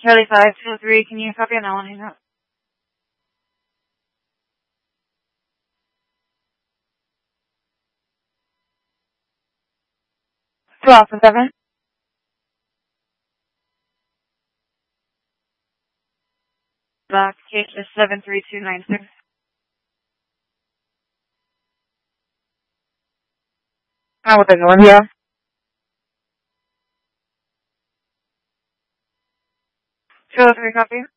Charlie 523, can you copy on that one? Hang up. 12-7. Box case is 73296. With the Olympia. 203, copy.